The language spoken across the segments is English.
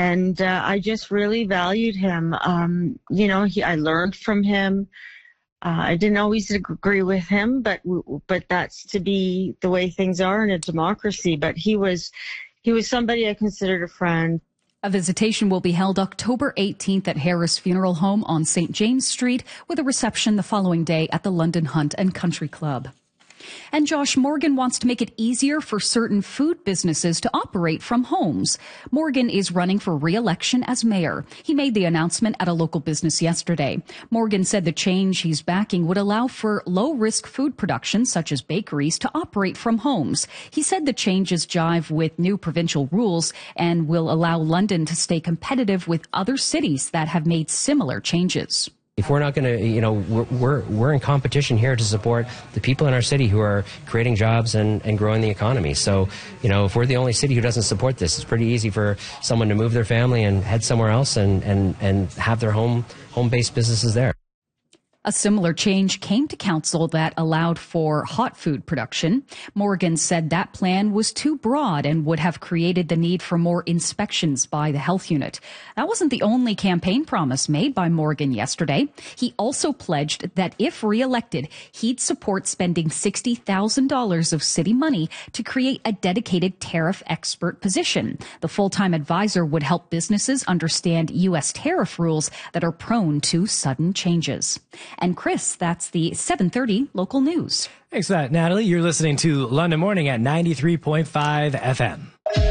And I just really valued him. I learned from him. I didn't always agree with him, but that's to be the way things are in a democracy. But he was somebody I considered a friend. A visitation will be held October 18th at Harris Funeral Home on St. James Street, with a reception the following day at the London Hunt and Country Club. And Josh Morgan wants to make it easier for certain food businesses to operate from homes. Morgan is running for re-election as mayor. He made the announcement at a local business yesterday. Morgan said the change he's backing would allow for low-risk food production, such as bakeries, to operate from homes. He said the changes jive with new provincial rules and will allow London to stay competitive with other cities that have made similar changes. If we're not going to, we're in competition here to support the people in our city who are creating jobs and growing the economy. So, if we're the only city who doesn't support this, it's pretty easy for someone to move their family and head somewhere else and have their home-based businesses there. A similar change came to council that allowed for hot food production. Morgan said that plan was too broad and would have created the need for more inspections by the health unit. That wasn't the only campaign promise made by Morgan yesterday. He also pledged that if re-elected, he'd support spending $60,000 of city money to create a dedicated tariff expert position. The full-time advisor would help businesses understand U.S. tariff rules that are prone to sudden changes. And Chris, that's the 7:30 local news. Thanks for that, Natalie. You're listening to London Morning at 93.5 FM.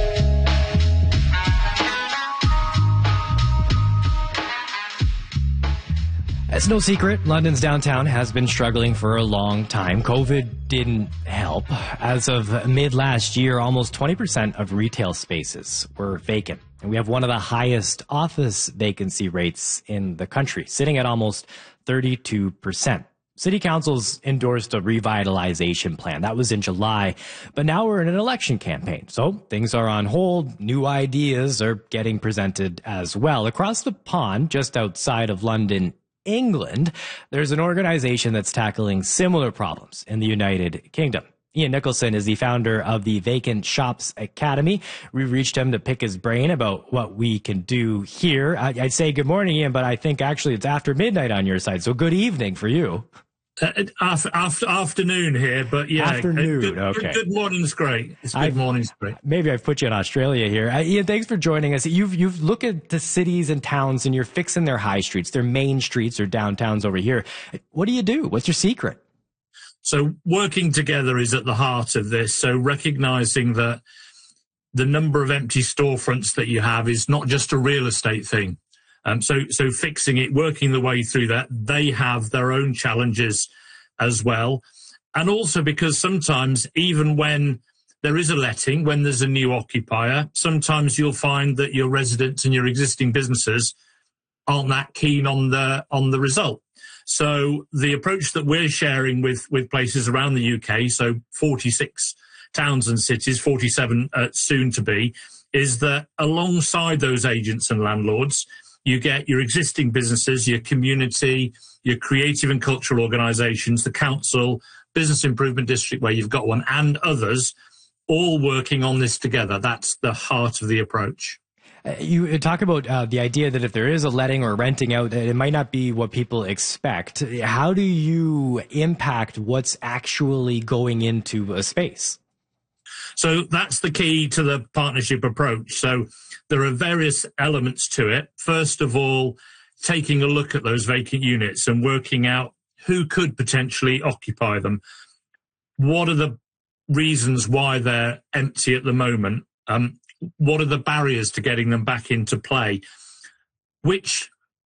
It's no secret, London's downtown has been struggling for a long time. COVID didn't help. As of mid last year, almost 20% of retail spaces were vacant. And we have one of the highest office vacancy rates in the country, sitting at almost 32%. City Council's endorsed a revitalization plan. That was in July, but now we're in an election campaign. So things are on hold. New ideas are getting presented as well. Across the pond, just outside of London, England, there's an organization that's tackling similar problems in the United Kingdom. Ian Nicholson is the founder of the Vacant Shops Academy. We reached him to pick his brain about what we can do here. I'd say good morning, Ian, but I think actually it's after midnight on your side, so good evening for you. Afternoon here, but yeah. Afternoon, okay. Good morning's great. Good morning's great. Maybe I've put you in Australia here. Ian, thanks for joining us. You've looked at the cities and towns and you're fixing their high streets, their main streets or downtowns over here. What do you do? What's your secret? So working together is at the heart of this. So recognizing that the number of empty storefronts that you have is not just a real estate thing. So fixing it, working the way through that, they have their own challenges as well. And also because sometimes even when there is a letting, when there's a new occupier, sometimes you'll find that your residents and your existing businesses aren't that keen on the result. So the approach that we're sharing with places around the UK, so 46 towns and cities, 47 soon to be, is that alongside those agents and landlords, you get your existing businesses, your community, your creative and cultural organisations, the council, business improvement district where you've got one, and others, all working on this together. That's the heart of the approach. You talk about the idea that if there is a letting or renting out, it might not be what people expect. How do you impact what's actually going into a space? So that's the key to the partnership approach. So there are various elements to it. First of all, taking a look at those vacant units and working out who could potentially occupy them. What are the reasons why they're empty at the moment? What are the barriers to getting them back into play? Which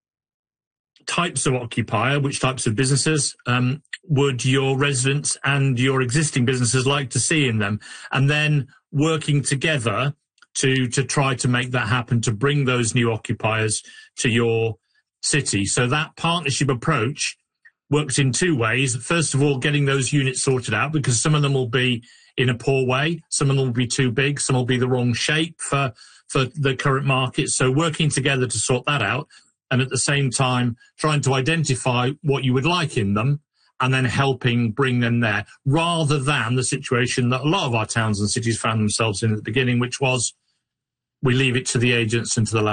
types of occupier, which types of businesses would your residents and your existing businesses like to see in them? And then working together to try to make that happen, to bring those new occupiers to your city. So that partnership approach works in two ways. First of all, getting those units sorted out, because some of them will be in a poor way, some of them will be too big, some will be the wrong shape for the current market. So working together to sort that out, and at the same time trying to identify what you would like in them and then helping bring them there, rather than the situation that a lot of our towns and cities found themselves in at the beginning, which was we leave it to the agents and to the